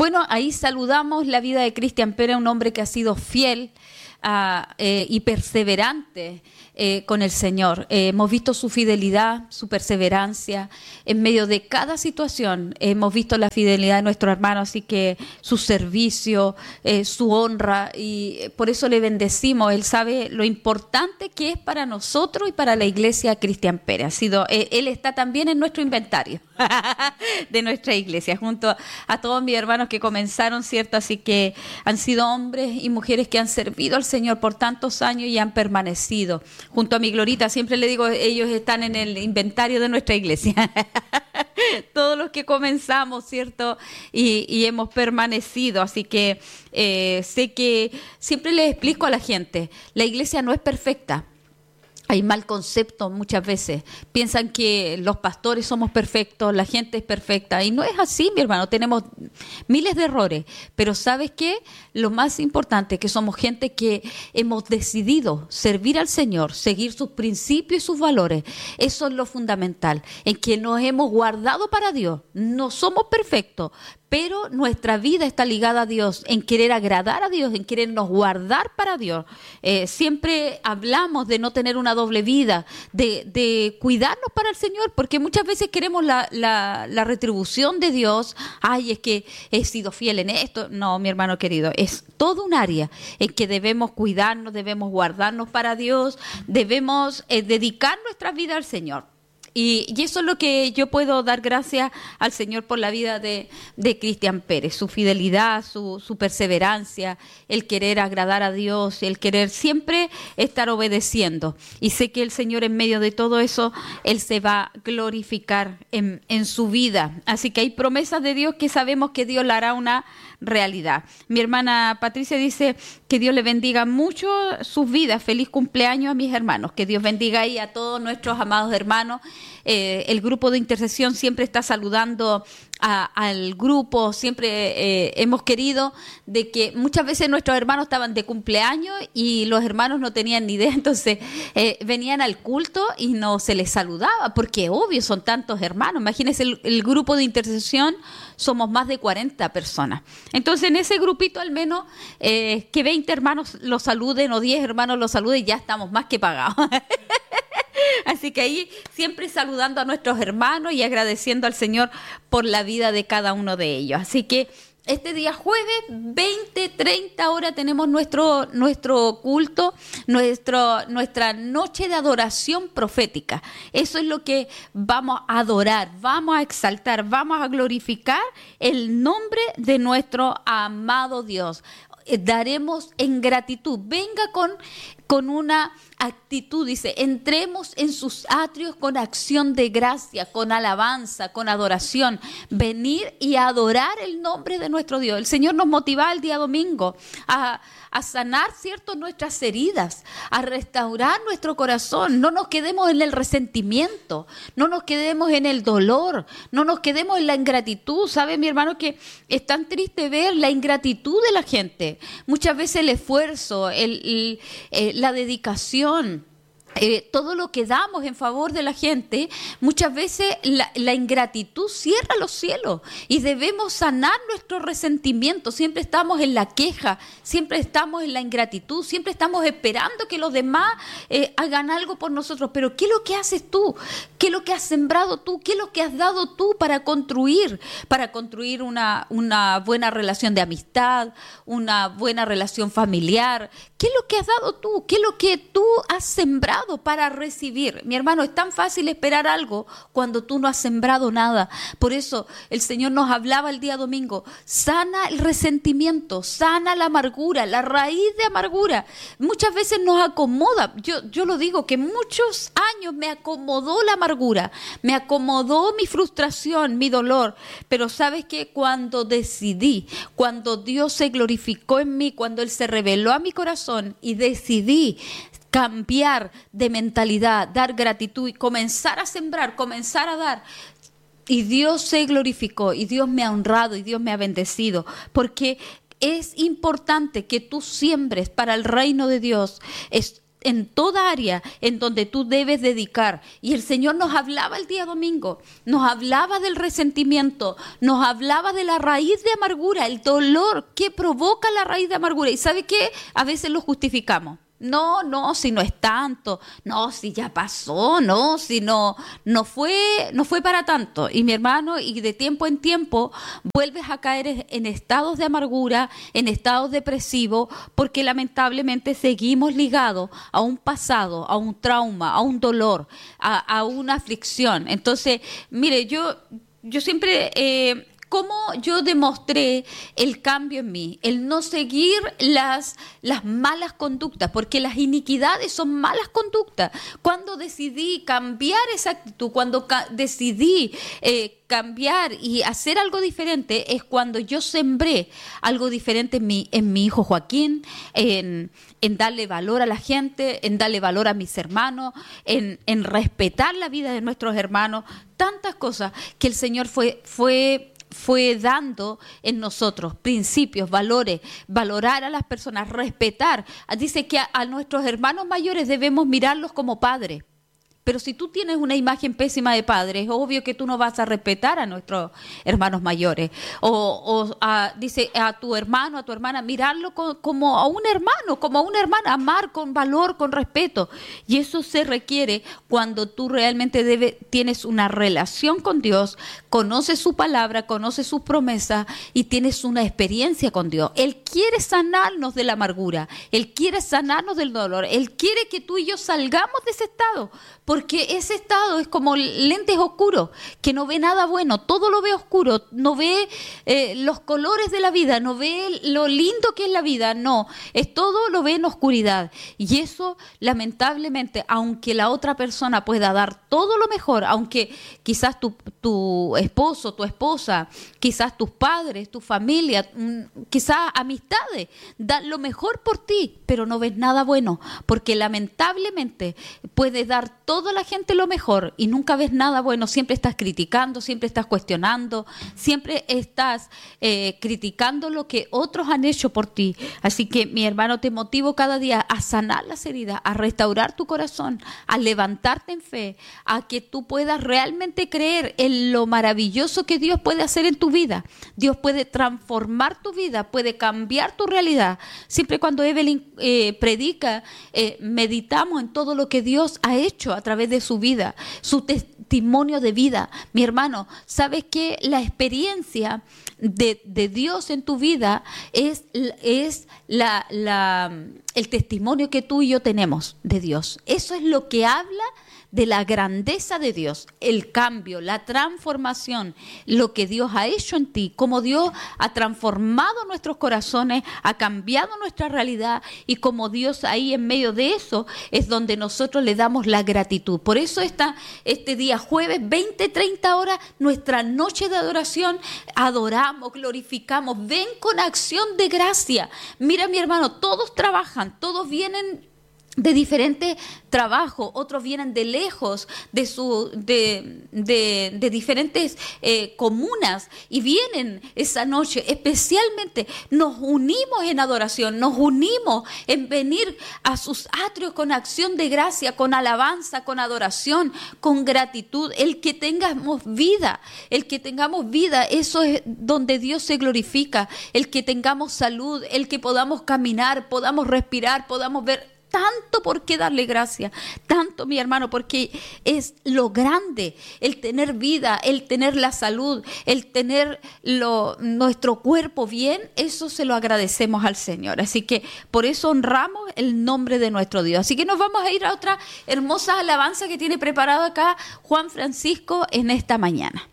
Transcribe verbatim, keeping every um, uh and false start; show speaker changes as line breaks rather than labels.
Bueno, ahí saludamos la vida de Cristian Pérez, un hombre que ha sido fiel uh, eh, y perseverante eh, con el Señor. Eh, hemos visto su fidelidad, su perseverancia en medio de cada situación. Eh, hemos visto la fidelidad de nuestro hermano, así que su servicio, eh, su honra, y por eso le bendecimos. Él sabe lo importante que es para nosotros y para la iglesia Cristian Pérez. Ha sido, eh, él está también en nuestro inventario de nuestra iglesia, junto a todos mis hermanos que comenzaron, ¿cierto? Así que han sido hombres y mujeres que han servido al Señor por tantos años y han permanecido. Junto a mi Glorita, siempre le digo, ellos están en el inventario de nuestra iglesia. Todos los que comenzamos, ¿cierto? Y, y hemos permanecido. Así que eh, sé que siempre les explico a la gente, la iglesia no es perfecta. Hay mal concepto muchas veces. Piensan que los pastores somos perfectos, la gente es perfecta. Y no es así, mi hermano. Tenemos miles de errores. Pero ¿sabes qué? Lo más importante es que somos gente que hemos decidido servir al Señor, seguir sus principios y sus valores. Eso es lo fundamental. En que nos hemos guardado para Dios. No somos perfectos, pero nuestra vida está ligada a Dios, en querer agradar a Dios, en querernos guardar para Dios. Eh, siempre hablamos de no tener una doble vida, de, de cuidarnos para el Señor, porque muchas veces queremos la, la, la retribución de Dios. Ay, es que he sido fiel en esto. No, mi hermano querido, es todo un área en que debemos cuidarnos, debemos guardarnos para Dios, debemos eh, dedicar nuestra vida al Señor. Y, y eso es lo que yo puedo dar gracias al Señor por la vida de, de Cristian Pérez, su fidelidad, su, su perseverancia, el querer agradar a Dios, el querer siempre estar obedeciendo. Y sé que el Señor en medio de todo eso, Él se va a glorificar en, en su vida. Así que hay promesas de Dios que sabemos que Dios la hará una realidad. Mi hermana Patricia dice que Dios le bendiga mucho sus vidas. Feliz cumpleaños a mis hermanos. Que Dios bendiga ahí a todos nuestros amados hermanos. Eh, el grupo de intercesión siempre está saludando a, al grupo, siempre eh, hemos querido de que muchas veces nuestros hermanos estaban de cumpleaños y los hermanos no tenían ni idea, entonces eh, venían al culto y no se les saludaba, porque obvio son tantos hermanos. Imagínense el, el grupo de intercesión, somos más de cuarenta personas, entonces en ese grupito al menos eh, que veinte hermanos los saluden o diez hermanos los saluden, ya estamos más que pagados. Así que ahí siempre saludando a nuestros hermanos y agradeciendo al Señor por la vida de cada uno de ellos. Así que este día jueves, veinte, treinta horas, tenemos nuestro, nuestro culto, nuestro, nuestra noche de adoración profética. Eso es lo que vamos a adorar, vamos a exaltar, vamos a glorificar el nombre de nuestro amado Dios. Daremos en gratitud. Venga con, con una actitud, dice, entremos en sus atrios con acción de gracia, con alabanza, con adoración, venir y adorar el nombre de nuestro Dios. El Señor nos motiva el día domingo a, a sanar, ¿cierto?, nuestras heridas, a restaurar nuestro corazón. No nos quedemos en el resentimiento, no nos quedemos en el dolor, no nos quedemos en la ingratitud. ¿Sabe, mi hermano, que es tan triste ver la ingratitud de la gente? Muchas veces el esfuerzo, el, el, eh, la dedicación, Eh, todo lo que damos en favor de la gente, muchas veces la, la ingratitud cierra los cielos y debemos sanar nuestro resentimiento. Siempre estamos en la queja, siempre estamos en la ingratitud, siempre estamos esperando que los demás eh, hagan algo por nosotros. Pero ¿qué es lo que haces tú? ¿Qué es lo que has sembrado tú? ¿Qué es lo que has dado tú para construir? Para construir una, una buena relación de amistad, una buena relación familiar. ¿Qué es lo que has dado tú? ¿Qué es lo que tú has sembrado para recibir? Mi hermano, es tan fácil esperar algo cuando tú no has sembrado nada. Por eso el Señor nos hablaba el día domingo: sana el resentimiento, sana la amargura, la raíz de amargura. Muchas veces nos acomoda. Yo, yo lo digo, que muchos años me acomodó la amargura, me acomodó mi frustración, mi dolor. Pero ¿sabes qué? Cuando decidí, cuando Dios se glorificó en mí, cuando Él se reveló a mi corazón y decidí cambiar de mentalidad, dar gratitud y comenzar a sembrar, comenzar a dar, y Dios se glorificó y Dios me ha honrado y Dios me ha bendecido, porque es importante que tú siembres para el reino de Dios. Es en toda área en donde tú debes dedicar. Y el Señor nos hablaba el día domingo, nos hablaba del resentimiento, nos hablaba de la raíz de amargura, el dolor que provoca la raíz de amargura. ¿Y sabe qué? A veces lo justificamos. No, no, si no es tanto, no, si ya pasó, no, si no, no fue, no fue para tanto. Y mi hermano, y de tiempo en tiempo vuelves a caer en estados de amargura, en estados depresivos, porque lamentablemente seguimos ligados a un pasado, a un trauma, a un dolor, a, a una aflicción. Entonces, mire, yo, yo siempre... Eh, ¿Cómo yo demostré el cambio en mí? El no seguir las, las malas conductas, porque las iniquidades son malas conductas. Cuando decidí cambiar esa actitud, cuando ca- decidí eh, cambiar y hacer algo diferente, es cuando yo sembré algo diferente en mi, en mi hijo Joaquín, en, en darle valor a la gente, en darle valor a mis hermanos, en, en respetar la vida de nuestros hermanos, tantas cosas que el Señor fue... fue fue dando en nosotros principios, valores, valorar a las personas, respetar. Dice que a, a nuestros hermanos mayores debemos mirarlos como padres. Pero si tú tienes una imagen pésima de padre, es obvio que tú no vas a respetar a nuestros hermanos mayores. O, o a, dice a tu hermano, a tu hermana, mirarlo con, como a un hermano, como a una hermana, amar con valor, con respeto. Y eso se requiere cuando tú realmente debe, tienes una relación con Dios, conoces su palabra, conoces sus promesas y tienes una experiencia con Dios. Él quiere sanarnos de la amargura, Él quiere sanarnos del dolor, Él quiere que tú y yo salgamos de ese estado. Porque ese estado es como lentes oscuros, que no ve nada bueno, todo lo ve oscuro, no ve eh, los colores de la vida, no ve lo lindo que es la vida, no, es todo lo ve en oscuridad. Y eso, lamentablemente, aunque la otra persona pueda dar todo lo mejor, aunque quizás tu, tu esposo, tu esposa, quizás tus padres, tu familia, quizás amistades, dan lo mejor por ti, pero no ves nada bueno, porque lamentablemente puedes dar todo toda la gente lo mejor y nunca ves nada bueno, siempre estás criticando, siempre estás cuestionando, siempre estás eh, criticando lo que otros han hecho por ti. Así que, mi hermano, te motivo cada día a sanar las heridas, a restaurar tu corazón, a levantarte en fe, a que tú puedas realmente creer en lo maravilloso que Dios puede hacer en tu vida. Dios puede transformar tu vida, puede cambiar tu realidad. Siempre cuando Evelyn eh, predica, eh, meditamos en todo lo que Dios ha hecho a través de su vida, su testimonio de vida. Mi hermano, ¿sabes qué? La experiencia de, de Dios en tu vida es, es la, la, el testimonio que tú y yo tenemos de Dios. Eso es lo que habla de la grandeza de Dios, el cambio, la transformación, lo que Dios ha hecho en ti, cómo Dios ha transformado nuestros corazones, ha cambiado nuestra realidad y cómo Dios ahí en medio de eso es donde nosotros le damos la gratitud. Por eso está este día jueves, veinte, treinta horas, nuestra noche de adoración, adoramos, glorificamos, ven con acción de gracia. Mira, mi hermano, todos trabajan, todos vienen de diferentes trabajos, otros vienen de lejos, de su, de, de, de diferentes eh, comunas y vienen esa noche. Especialmente nos unimos en adoración, nos unimos en venir a sus atrios con acción de gracia, con alabanza, con adoración, con gratitud. El que tengamos vida, el que tengamos vida, eso es donde Dios se glorifica. El que tengamos salud, el que podamos caminar, podamos respirar, podamos ver. Tanto por qué darle gracias, tanto, mi hermano, porque es lo grande, el tener vida, el tener la salud, el tener lo, nuestro cuerpo bien, eso se lo agradecemos al Señor. Así que por eso honramos el nombre de nuestro Dios. Así que nos vamos a ir a otra hermosa alabanza que tiene preparado acá Juan Francisco en esta mañana.